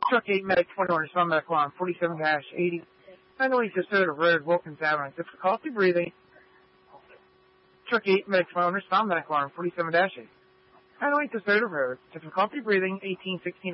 Truck 8, Medic 21, respond medical on 47-80. 908 to third of Road, Wilkins Avenue. Difficulty breathing. Truck 8, Medic 21, respond medical on 47-8. 908 to third of Road, difficulty breathing, 1816.